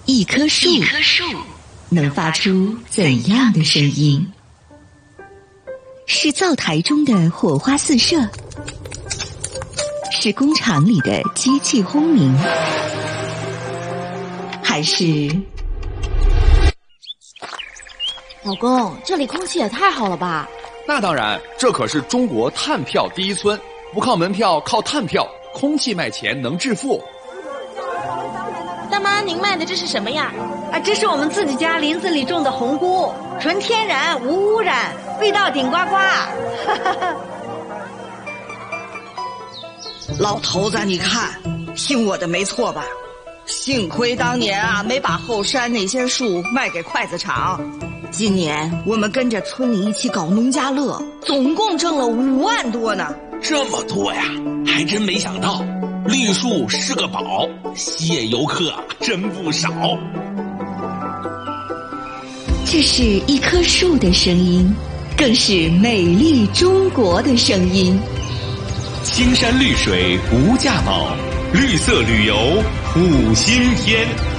一棵树能发出怎样的声音？是灶台中的火花四射，是工厂里的机器轰鸣，还是…… 老公，这里空气也太好了吧？ 那当然，这可是中国碳票第一村，不靠门票，靠碳票，空气卖钱能致富。 大妈，您卖的这是什么呀？ 这是我们自己家林子里种的红菇，纯天然无污染，味道顶呱呱。 老头子，你看，听我的没错吧？幸亏当年没把后山那些树卖给筷子厂。今年我们跟着村里一起搞农家乐，总共挣了5万多呢。 这么多呀，还真没想到，绿树是个宝，吸引游客真不少。 这是一棵树的声音，更是美丽中国的声音。 青山绿水无价宝，绿色旅游5星天。